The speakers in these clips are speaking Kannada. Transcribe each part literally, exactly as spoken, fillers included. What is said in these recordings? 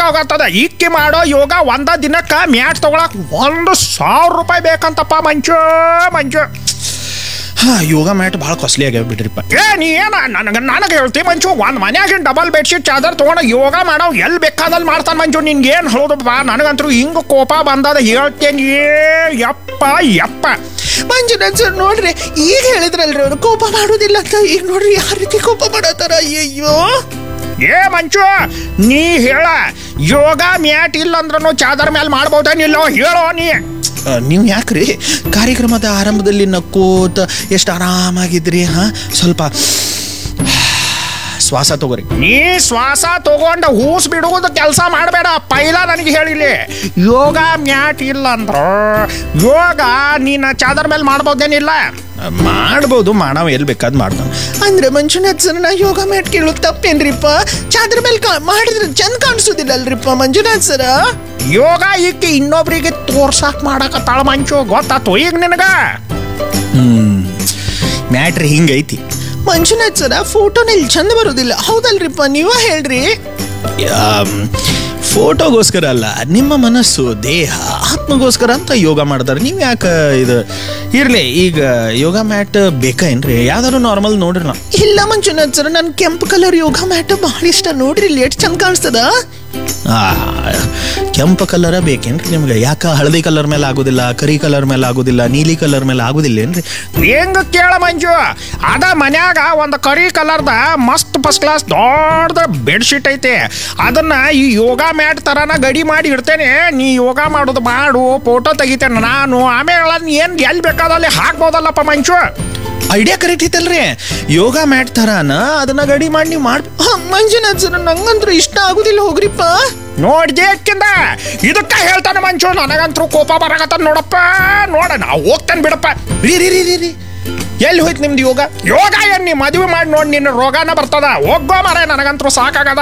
ಸಾಕಾಗತ್ತದ. ಇಕ್ಕಿ ಮಾಡೋ ಯೋಗ ಒಂದ ದಿನಕ್ಕೆ ಮ್ಯಾಟ್ ತಗೊಳಕ್ ಒಂದು ಸಾವಿರ ರೂಪಾಯಿ ಬೇಕಂತಪ್ಪ ಮಂಚು ಮಂಚು. ಹಾಂ, ಯೋಗ ಮ್ಯಾಟ್ ಭಾಳ ಕಾಸ್ಟ್ಲಿ ಆಗ್ಯಾವ ಬಿಡ್ರಿಪ್ಪ. ಏ ನೀ ಏನು ನನಗೆ ನನಗೆ ಹೇಳ್ತಿ ಮಂಚು? ಒಂದು ಮನ್ಯಾಗಿನ ಡಬಲ್ ಬೆಡ್ಶೀಟ್ ಚಾದರ್ ತೊಗೊಂಡು ಯೋಗ ಮಾಡೋ ಎಲ್ಲಿ ಬೇಕಾದಲ್ಲಿ ಮಾಡ್ತಾನೆ ಮಂಚು. ನಿನ್ಗೇನು ಹೇಳೋದಪ್ಪ, ನನಗಂತರೂ ಹಿಂಗೆ ಕೋಪ ಬಂದದ ಹೇಳ್ತೇನೆ. ಏ ಯಪ್ಪ ಯಪ್ಪ ಮಂಜುನಾಥ್ ಸರ್ ನೋಡ್ರಿ, ಈಗ ಹೇಳಿದ್ರಲ್ರಿ ಅವ್ರು ಕೋಪ ಮಾಡೋದಿಲ್ಲ ಅಂತ. ಈಗ ನೋಡ್ರಿ ಯಾವ ರೀತಿ ಕೋಪ ಮಾಡತ್ತಾರ. ಅಯ್ಯೋ ಏ ಮಂಚು, ನೀ ಹೇಳ ಯೋಗ ಮ್ಯಾಟ್ ಇಲ್ಲ ಅಂದ್ರೂ ಚಾದರ್ ಮೇಲೆ ಮಾಡ್ಬೋದೇನಿಲ್ಲೋ ಹೇಳೋ ನೀ. ನೀವು ಯಾಕ್ರಿ ಕಾರ್ಯಕ್ರಮದ ಆರಂಭದಲ್ಲಿ ನಕ್ಕೋತ ಎಷ್ಟು ಆರಾಮಾಗಿದ್ರಿ? ಹಾಂ, ಸ್ವಲ್ಪ ಶ್ವಾಸ ತಗೋರಿ. ನೀ ಶ್ವಾಸ ತಗೊಂಡು ಹೂಸ್ ಬಿಡುವುದು ಕೆಲಸ ಮಾಡಬೇಡ. ಪೈಲ ನನಗೆ ಹೇಳಿಲಿ, ಯೋಗ ಮ್ಯಾಟ್ ಇಲ್ಲ ಅಂದ್ರ ಯೋಗ ನೀನು ಚಾದರ್ ಮೇಲೆ ಮಾಡ್ಬೋದೇನಿಲ್ಲ? ಮಾಡ್ಬೋದು, ಮಾಡವ ಎಲ್ಲಿ ಬೇಕಾದ್ ಮಾಡ್ತಾನೆ. ಅಂದ್ರೆ ಮಂಜುನಾಥ್ ಸರ್, ನಾ ಯೋಗ ಮ್ಯಾಟ್ ಕೇಳೋದು ತಪ್ಪೇನ್ರಿಪ್ಪ? ಚಾದ್ರ ಮೇಲೆ ಕಾ ಮಾಡಿದ್ರೆ ಚಂದ ಕಾಣಿಸೋದಿಲ್ಲ ಅಲ್ರಿಪ್ಪ ಮಂಜುನಾಥ್ ಸರ? ಯೋಗ ಈಕೆ ಇನ್ನೊಬ್ರಿಗೆ ತೋರ್ಸಾಕ್ ಮಾಡಕತ್ತಾಳ ಮಂಚು, ಗೊತ್ತಾತು ಈಗ ನಿನಗ? ಹ್ಮ್, ಮ್ಯಾಟ್ರಿ ಹಿಂಗೈತಿ ಮಂಜುನಾಥ್ ಸರ. ಫೋಟೋನಲ್ಲಿ ಚಂದ ಬರೋದಿಲ್ಲ, ಹೌದಲ್ರಿಪ್ಪ? ನೀವ ಹೇಳ್ರಿ. ಫೋಟೋಗೋಸ್ಕರ ಅಲ್ಲ, ನಿಮ್ಮ ಮನಸ್ಸು ದೇಹ ಆತ್ಮಗೋಸ್ಕರ ಅಂತ ಯೋಗ ಮಾಡ್ತಾರೆ. ನೀವು ಯಾಕೆ ಇದು ಇರಲಿ? ಈಗ ಯೋಗ ಮ್ಯಾಟ್ ಬೇಕಾ?ಏನ್ರಿ ಯಾವ್ದಾದ್ರು ನಾರ್ಮಲ್ ನೋಡ್ರಿ. ನಾ ಇಲ್ಲ ಮಂಜುನಾಥ್ ಸರ್, ನನ್ ಕೆಂಪು ಕಲರ್ ಯೋಗ ಮ್ಯಾಟ್ ಭಾಳ ಇಷ್ಟ. ನೋಡ್ರಿ ಇಲ್ಲಿ ಎಷ್ಟು ಚಂದ ಕಾಣಿಸ್ತದ. ಆ ಕೆಂಪು ಕಲರ ಬೇಕೇನ್ರಿ ನಿಮ್ಗೆ? ಯಾಕ ಹಳದಿ ಕಲರ್ ಮೇಲೆ ಆಗೋದಿಲ್ಲ, ಕರಿ ಕಲರ್ ಮೇಲೆ ಆಗೋದಿಲ್ಲ, ನೀಲಿ ಕಲರ್ ಮೇಲೆ ಆಗೋದಿಲ್ಲ ಏನ್ರಿ? ಹೆಂಗ ಕೇಳ ಮಂಜು, ಅದ ಮನ್ಯಾಗ ಒಂದು ಕರಿ ಕಲರ್ದ ಮಸ್ತ್ ಫಸ್ಟ್ ಕ್ಲಾಸ್ ದೊಡ್ಡ ಬೆಡ್ಶೀಟ್ ಐತೆ. ಅದನ್ನ ಈ ಯೋಗ ಮ್ಯಾಟ್ ತರನ ಗಡಿ ಮಾಡಿ ಇಡ್ತೇನೆ. ನೀ ಯೋಗ ಮಾಡೋದು ಮಾಡು, ಫೋಟೋ ತೆಗಿತೇನೆ ನಾನು. ಆಮೇಲೆ ಏನ್ ಎಲ್ಲಿ ಬೇಕಾದಲ್ಲಿ ಹಾಕ್ಬೋದಲ್ಲಪ್ಪ ಮಂಚು. ಐಡಿಯಾ ಕರೆಕ್ಟ್ ಐತಲ್ರಿ. ಯೋಗ ಮ್ಯಾಟ್ ತರಾನ ಅದನ್ನ ಗಡಿ ಮಾಡಿ ನೀವು ಮಾಡಿ. ಮಂಜುನಾಥ್ ಸರ್, ನಂಗಂತೂ ಇಷ್ಟ ಆಗುದಿಲ್ಲ ಹೋಗ್ರಿಪ್ಪ. ನೋಡ್ದೆ ಅಕ್ಕಿಂದ ಇದಕ್ಕ ಹೇಳ್ತಾನೆ ಮಂಚು, ನನಗಂತೂ ಕೋಪ ಬರಕತ್ತ ನೋಡಪ್ಪ. ನೋಡ ನಾ ಹೋಗ್ತೇನೆ ಬಿಡಪ್ಪ. ರೀ ರೀ ರೀ ರೀ ರೀ ಎಲ್ಲಿ ಹೋಯ್ತು ನಿಮ್ದು ಯೋಗ? ಯೋಗ ಏನ್ ನೀ ಮದುವೆ ಮಾಡಿ ನೋಡಿ ನಿನ್ನ ರೋಗನ ಬರ್ತದ. ಹೋಗೋ ಮಾರ, ನನಗಂತೂ ಸಾಕಾಗದ.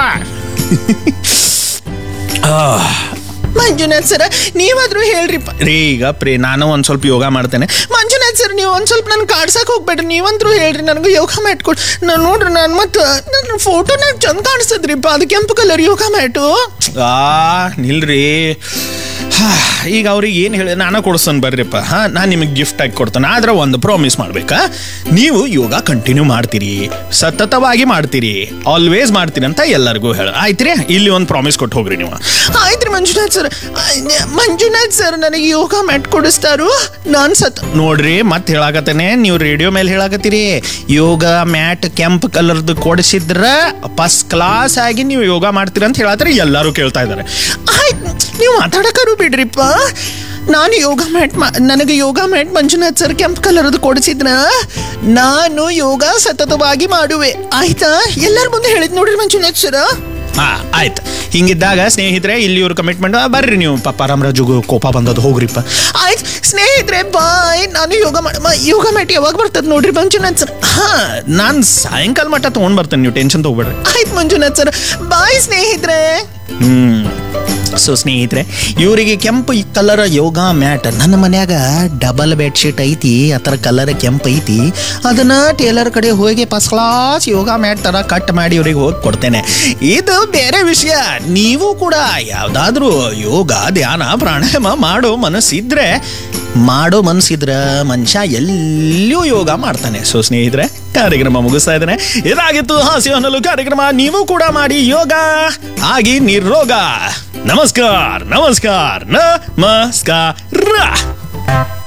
ಮಂಜುನಾಥ್ ಸರ್, ನೀವಾದ್ರೂ ಹೇಳ್ರಿಪ್ಪ. ರೀ ಈಗ ಪ್ರೇ ನಾನು ಒಂದ್ ಸ್ವಲ್ಪ ಯೋಗ ಮಾಡ್ತೇನೆ. ಮಂಜುನಾಥ್ ಸರ್, ನೀವು ಒಂದ್ ಸ್ವಲ್ಪ ನನ್ ಕಾಡ್ಸಕ್ ಹೋಗ್ಬೇಡ್ರಿ. ನೀವಂದ್ರೂ ಹೇಳ್ರಿ, ನನಗೆ ಯೋಗ ಮ್ಯಾಟ್ ಕೊಡ್. ನಾನು ನೋಡ್ರಿ, ನಾನು ಮತ್ತೆ ನನ್ನ ಫೋಟೋನ ಚಂದ ಕಾಣಿಸ್ತದ್ರಿಪ್ಪ, ಅದು ಕೆಂಪು ಕಲರ್ ಯೋಗ ಮ್ಯಾಟು. ಆ ನಿಲ್ರಿ. ಹಾ, ಈಗ ಅವ್ರಿಗೆ ಏನು ಹೇಳಿ ನಾನು ಕೊಡ್ಸೋನ್ ಬರ್ರಿಪ್ಪ. ಹಾಂ, ನಾನು ನಿಮಗೆ ಗಿಫ್ಟ್ ಆಗಿ ಕೊಡ್ತಾನೆ. ಆದ್ರೆ ಒಂದು ಪ್ರಾಮಿಸ್ ಮಾಡ್ಬೇಕಾ? ನೀವು ಯೋಗ ಕಂಟಿನ್ಯೂ ಮಾಡ್ತೀರಿ, ಸತತವಾಗಿ ಮಾಡ್ತೀರಿ, ಆಲ್ವೇಸ್ ಮಾಡ್ತೀರಿ ಅಂತ ಎಲ್ಲರಿಗೂ ಹೇಳ. ಆಯ್ತು ರೀ, ಇಲ್ಲಿ ಒಂದು ಪ್ರಾಮಿಸ್ ಕೊಟ್ಟು ಹೋಗ್ರಿ ನೀವು. ಆಯ್ತು ರೀ ಮಂಜುನಾಥ್ ಸರ್. ಮಂಜುನಾಥ್ ಸರ್, ನನಗೆ ಯೋಗ ಮ್ಯಾಟ್ ಕೊಡಿಸ್ತಾರು, ನಾನು ಸತ್ ನೋಡ್ರಿ. ಮತ್ತೆ ಹೇಳಾಕತ್ತೇನೆ, ನೀವು ರೇಡಿಯೋ ಮೇಲೆ ಹೇಳಾಕತ್ತೀರಿ ಯೋಗ ಮ್ಯಾಟ್ ಕೆಂಪು ಕಲರ್ದು ಕೊಡಿಸಿದ್ರ ಫಸ್ಟ್ ಕ್ಲಾಸ್ ಆಗಿ ನೀವು ಯೋಗ ಮಾಡ್ತೀರಿ ಅಂತ ಹೇಳತ್ತೀರಿ. ಎಲ್ಲರೂ ಕೇಳ್ತಾ ಇದ್ದಾರೆ. ಆಯ್ತು, ನೀವು ಮಾತಾಡಕರು ಬಿಡ್ರಿಪ್ಪ. ನಾನು ಯೋಗ ಮ್ಯಾಟ್ ನನಗೆ ಯೋಗ ಮ್ಯಾಟ್ ಮಂಜುನಾಥ್ ಸರ್ ಕೆಂಪು ಕಲರ್ದು ಕೊಡಿಸಿದ್ರ ನಾನು ಯೋಗ ಸತತವಾಗಿ ಮಾಡುವೆ. ಆಯ್ತಾ? ಎಲ್ಲರ ಮುಂದೆ ಹೇಳಿದ್ ನೋಡ್ರಿ ಮಂಜುನಾಥ್ ಸರ್. ಹಾ, ಆಯ್ತು. ಹಿಂಗಿದ್ದಾಗ ಸ್ನೇಹಿತರೆ, ಇಲ್ಲಿ ಇವ್ರ ಕಮಿಟ್ಮೆಂಟ್ ಬರ್ರಿ. ನೀವು ಪಾಪ ರಾಮರಾಜುಗೂ ಕೋಪ ಬಂದದ್ದು, ಹೋಗ್ರಿಪ್ಪ. ಆಯ್ತು ಸ್ನೇಹಿತರೆ, ಬಾಯ್. ನಾನು ಯೋಗ ಯೋಗ ಮ್ಯಾಟ್ ಯಾವಾಗ ಬರ್ತದೆ ನೋಡ್ರಿ ಮಂಜುನಾಥ್ ಸರ್. ಹಾ, ನಾನು ಸಾಯಂಕಾಲ ಮಟ್ಟ ತೊಗೊಂಡ್ ಬರ್ತೇನೆ, ನೀವು ಟೆನ್ಷನ್ ತಗೋಬೇಡ್ರಿ. ಆಯ್ತು ಮಂಜುನಾಥ್ ಸರ್, ಬಾಯ್ ಸ್ನೇಹಿತರೆ. ಹ್ಮ್ ಸೊ ಸ್ನೇಹಿತರೆ, ಇವರಿಗೆ ಕೆಂಪು ಕಲರ್ ಯೋಗ ಮ್ಯಾಟ್. ನನ್ನ ಮನ್ಯಾಗ ಡಬಲ್ ಬೆಡ್ಶೀಟ್ ಐತಿ, ಆ ಥರ ಕಲರ್ ಕೆಂಪು ಐತಿ. ಅದನ್ನ ಟೇಲರ್ ಕಡೆ ಹೋಗಿ ಫಸ್ಟ್ ಕ್ಲಾಸ್ ಯೋಗ ಮ್ಯಾಟ್ ತರ ಕಟ್ ಮಾಡಿ ಇವ್ರಿಗೆ ಹೋಗಿ ಕೊಡ್ತೇನೆ. ಇದು ಬೇರೆ ವಿಷಯ. ನೀವು ಕೂಡ ಯಾವ್ದಾದ್ರು ಯೋಗ ಧ್ಯಾನ ಪ್ರಾಣಾಯಾಮ ಮಾಡೋ ಮನಸ್ಸಿದ್ರೆ ಮಾಡೋ ಮನಸ್ಸಿದ್ರೆ ಮನುಷ್ಯ ಎಲ್ಲಿಯೂ ಯೋಗ ಮಾಡ್ತಾನೆ. ಸೊ ಸ್ನೇಹಿತರೆ, ಕಾರ್ಯಕ್ರಮ ಮುಗಿಸ್ತಾ ಇದ್ದೇನೆ. ಇದಾಗಿತ್ತು ಹಾಸ್ಯ ಅನ್ನಲು ಕಾರ್ಯಕ್ರಮ. ನೀವು ಕೂಡ ಮಾಡಿ ಯೋಗ ಆಗಿ ನಿರೋಗ. ನಮಸ್ಕಾರ ನಮಸ್ಕಾರ ನಮಸ್ಕಾರ.